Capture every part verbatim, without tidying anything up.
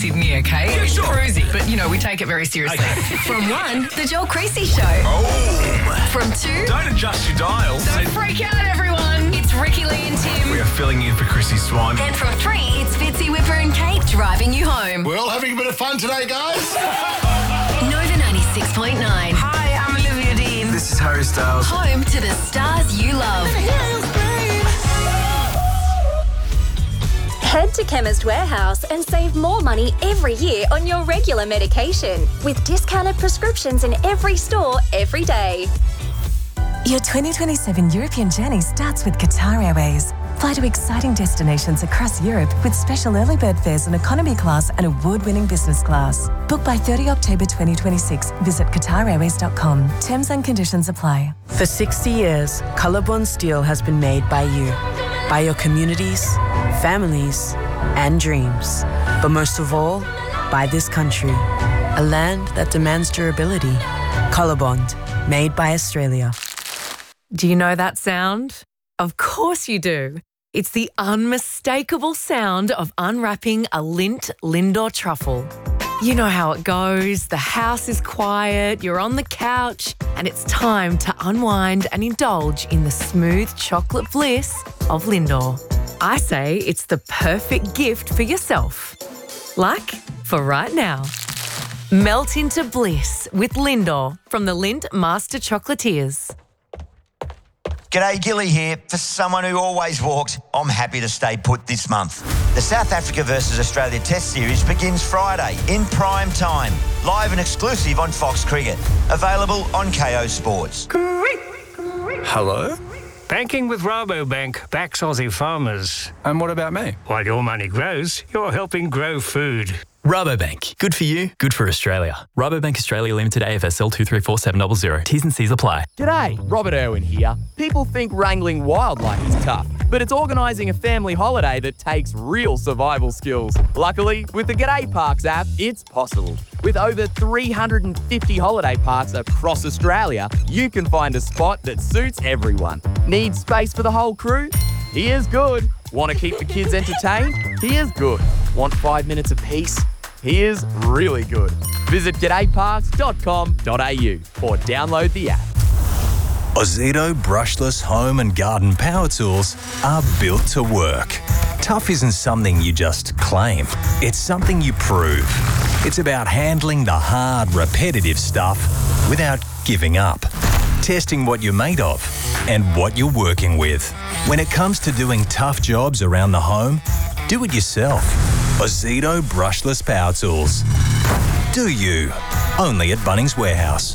Sydney, okay? Yeah, sure. Cruisy, but, you know, we take it very seriously. Okay. From one, The Joel Creasy Show. Oh. From two, Don't adjust your dials. Don't freak out, everyone. It's Ricky Lee and Tim. We are filling in for Chrissy Swan. Then from three, it's Fitzy, Whipper and Kate driving you home. We're all having a bit of fun today, guys. Nova ninety-six point nine. Hi, I'm Olivia Dean. This is Harry Styles. Home to the stars you love. Head to Chemist Warehouse and save more money every year on your regular medication with discounted prescriptions in every store every day. Your twenty twenty-seven European journey starts with Qatar Airways. Fly to exciting destinations across Europe with special early bird fares in economy class and award-winning business class. Book by thirtieth of October twenty twenty-six. Visit qatar airways dot com. Terms and conditions apply. For sixty years, Colorbond Steel has been made by you, by your communities, families, and dreams. But most of all, by this country, a land that demands durability. Colorbond, made by Australia. Do you know that sound? Of course you do. It's the unmistakable sound of unwrapping a Lindt Lindor truffle. You know how it goes. The house is quiet, you're on the couch, and it's time to unwind and indulge in the smooth chocolate bliss of Lindor. I say it's the perfect gift for yourself. Like for right now. Melt into bliss with Lindor from the Lindt Master Chocolatiers. G'day, Gilly here. For someone who always walks, I'm happy to stay put this month. The South Africa versus Australia Test Series begins Friday in prime time, live and exclusive on Fox Cricket. Available on K O Sports. Hello? Banking with Rabobank backs Aussie farmers. And what about me? While your money grows, you're helping grow food. Rabobank. Good for you, good for Australia. Rabobank Australia Limited, A F S L two three four seven zero zero. T's and C's apply. G'day, Robert Irwin here. People think wrangling wildlife is tough, but it's organising a family holiday that takes real survival skills. Luckily, with the G'day Parks app, it's possible. With over three hundred fifty holiday parks across Australia, you can find a spot that suits everyone. Need space for the whole crew? Here's good. Want to keep the kids entertained? Here's good. Want five minutes of peace? Here's really good. Visit g'day parks dot com dot a u or download the app. Ozito brushless home and garden power tools are built to work. Tough isn't something you just claim. It's something you prove. It's about handling the hard, repetitive stuff without giving up. Testing what you're made of and what you're working with. When it comes to doing tough jobs around the home, do it yourself. Ozito brushless power tools. Do you? Only at Bunnings Warehouse.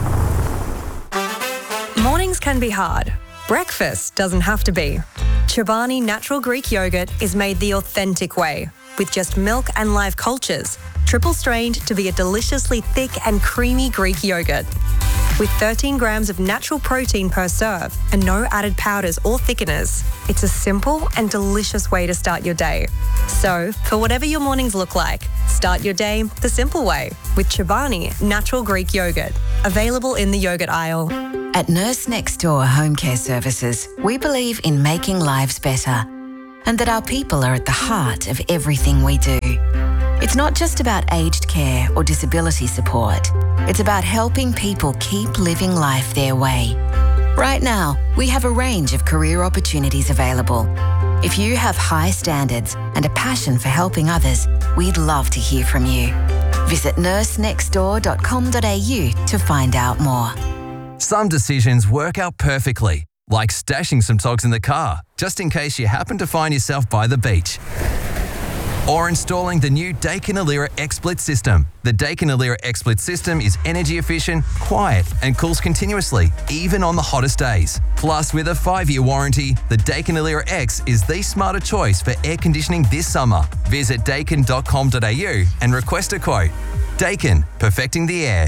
Mornings can be hard. Breakfast doesn't have to be. Chobani Natural Greek Yogurt is made the authentic way, with just milk and live cultures, triple strained to be a deliciously thick and creamy Greek yogurt. With thirteen grams of natural protein per serve and no added powders or thickeners, it's a simple and delicious way to start your day. So, for whatever your mornings look like, start your day the simple way with Chobani Natural Greek Yogurt, available in the yogurt aisle. At Nurse Next Door Home Care Services, we believe in making lives better and that our people are at the heart of everything we do. It's not just about aged care or disability support. It's about helping people keep living life their way. Right now, we have a range of career opportunities available. If you have high standards and a passion for helping others, we'd love to hear from you. Visit nurse next door dot com dot a u to find out more. Some decisions work out perfectly, like stashing some togs in the car, just in case you happen to find yourself by the beach. Or installing the new Daikin Alira XSplit system. The Daikin Alira XSplit system is energy efficient, quiet, and cools continuously, even on the hottest days. Plus, with a five-year warranty, the Daikin Alira X is the smarter choice for air conditioning this summer. Visit daikin dot com dot a u and request a quote. Daikin, perfecting the air.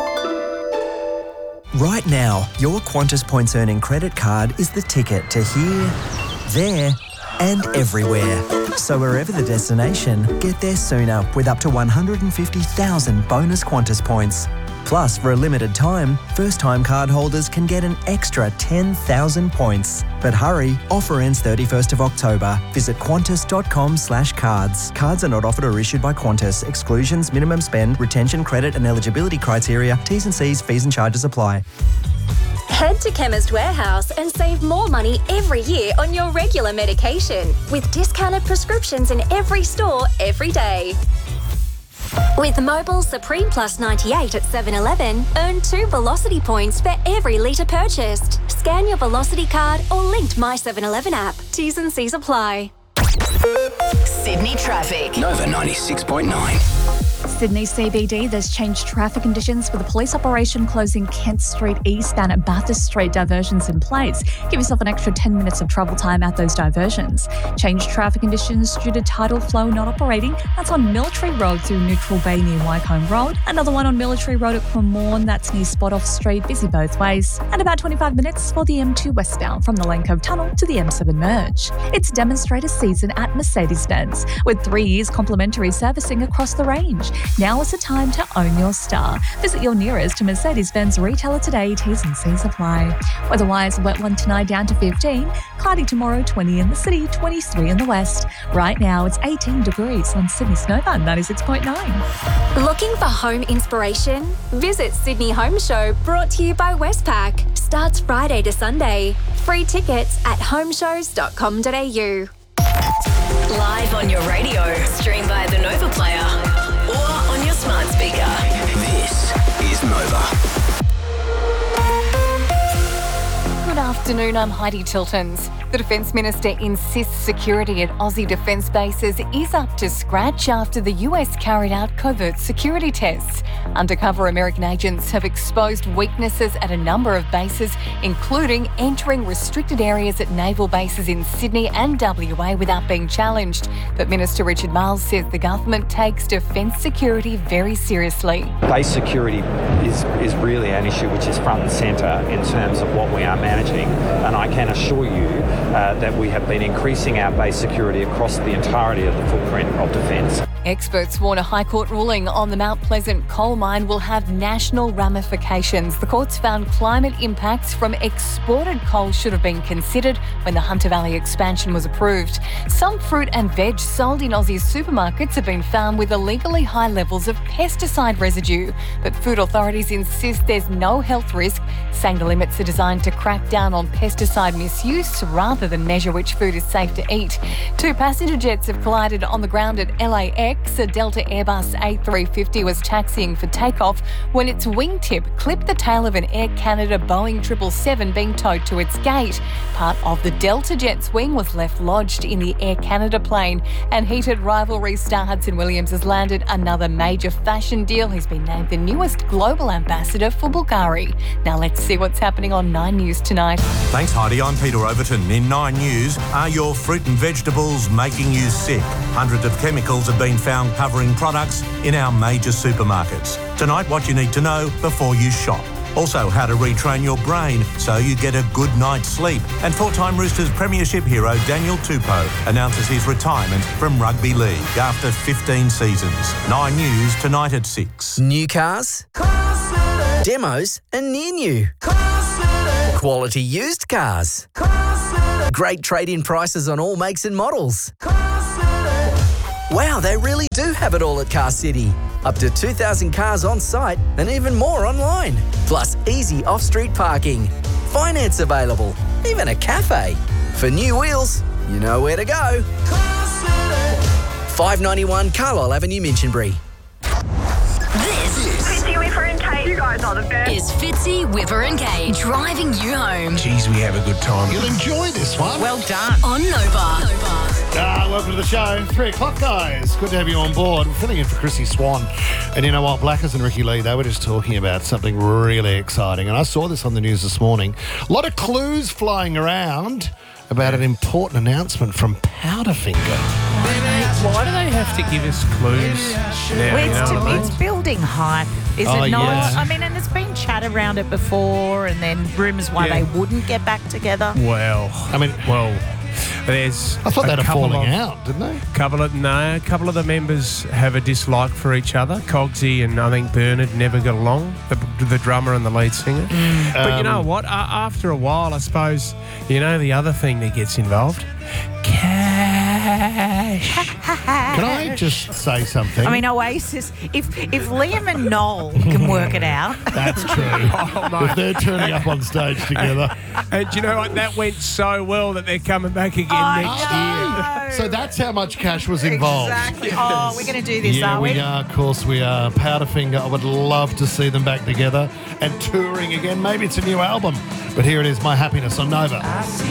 Right now, your Qantas Points Earning credit card is the ticket to here, there, and everywhere. So wherever the destination, get there sooner with up to one hundred fifty thousand bonus Qantas points. Plus, for a limited time, first-time card holders can get an extra ten thousand points. But hurry, offer ends thirty-first of October. Visit qantas.com slash cards. Cards are not offered or issued by Qantas. Exclusions, minimum spend, retention, credit and eligibility criteria, T's and C's, fees and charges apply. Head to Chemist Warehouse and save more money every year on your regular medication with discounted prescriptions in every store every day. With Mobile Supreme Plus ninety-eight at seven eleven, earn two Velocity points for every litre purchased. Scan your Velocity card or linked My seven eleven app. T's and C's apply. Sydney traffic. Nova ninety-six point nine. Sydney C B D, there's changed traffic conditions for the police operation closing Kent Street eastbound at Bathurst Street diversions in place. Give yourself an extra ten minutes of travel time at those diversions. Changed traffic conditions due to tidal flow not operating. That's on Military Road through Neutral Bay near Wycombe Road. Another one on Military Road at Cremorne, that's near Spot Off Street, busy both ways. And about twenty-five minutes for the M two westbound from the Lane Cove Tunnel to the M seven merge. It's demonstrator season at Mercedes-Benz with three years complimentary servicing across the range. Now is the time to own your star. Visit your nearest Mercedes-Benz retailer today. T's and C's apply. Weather-wise, wet one tonight down to fifteen. Cloudy tomorrow, twenty in the city, twenty-three in the west. Right now, it's eighteen degrees on Sydney's Nova ninety-six point nine. Looking for home inspiration? Visit Sydney Home Show, brought to you by Westpac. Starts Friday to Sunday. Free tickets at homeshows dot com dot a u. Live on your radio, stream by the Nova Player, or on your smart speaker. This is Nova. Good afternoon, I'm Heidi Tiltons. The Defence Minister insists security at Aussie defence bases is up to scratch after the U S carried out covert security tests. Undercover American agents have exposed weaknesses at a number of bases, including entering restricted areas at naval bases in Sydney and W A without being challenged. But Minister Richard Marles says the government takes defence security very seriously. Base security is, is really an issue which is front and centre in terms of what we are managing, and I can assure you uh, that we have been increasing our base security across the entirety of the footprint of defence. Experts warn a High Court ruling on the Mount Pleasant coal mine will have national ramifications. The courts found climate impacts from exported coal should have been considered when the Hunter Valley expansion was approved. Some fruit and veg sold in Aussie supermarkets have been found with illegally high levels of pesticide residue. But food authorities insist there's no health risk, saying the limits are designed to crack down on pesticide misuse rather than measure which food is safe to eat. Two passenger jets have collided on the ground at L A X. A Delta Airbus A three fifty was taxiing for takeoff when its wingtip clipped the tail of an Air Canada Boeing triple seven being towed to its gate. Part of the Delta jet's wing was left lodged in the Air Canada plane, and heated rivalry star Hudson Williams has landed another major fashion deal. He's been named the newest global ambassador for Bulgari. Now let's see what's happening on Nine News tonight. Thanks, Heidi. I'm Peter Overton. In Nine News, are your fruit and vegetables making you sick? Hundreds of chemicals have been found covering products in our major supermarkets. Tonight, what you need to know before you shop. Also, how to retrain your brain so you get a good night's sleep. And four-time Roosters premiership hero Daniel Tupou announces his retirement from rugby league after fifteen seasons. Nine News tonight at six. New cars, demos and near new, quality used cars, great trade-in prices on all makes and models. Wow, they really do have it all at Car City. Up to two thousand cars on site and even more online. Plus easy off-street parking. Finance available. Even a cafe. For new wheels, you know where to go. five ninety-one Carlisle Avenue, Minchinbury. This Fitzy, Whipper and Kate, you guys are the best. is Fitzy, Whipper and Kate driving you home. Geez, we have a good time. You'll enjoy this one. Well done. On Nova. Ah, welcome to the show. Three o'clock, guys. Good to have you on board. We're filling in for Chrissy Swan. And you know what? Blackers and Ricky Lee, they were just talking about something really exciting. And I saw this on the news this morning. A lot of clues flying around about an important announcement from Powderfinger. Why do they have to give us clues now? Well, you it's, know to, what I mean? it's building hype, is Oh, it not? yeah. I mean, and there's been chat around it before, and then rumours why Yeah. they wouldn't get back together. Well, I mean, well, There's I thought a they had a couple falling of- out, didn't they? Couple of no, a couple of the members have a dislike for each other. Cogsy and I think Bernard never got along. The, the drummer and the lead singer. But you know Um, what? A after a while, I suppose you know the other thing that gets involved. Cash. Can I just say something? I mean, Oasis, if if Liam and Noel can work it out. That's true. Oh, mate. If they're turning up on stage together. And do you know what? That went so well that they're coming back again I next know. year. So that's how much cash was involved. Exactly. Oh, we're going to do this, Yeah, are we? we are. Of course, we are. Powderfinger. I would love to see them back together and touring again. Maybe it's a new album. But here it is, My Happiness on Nova.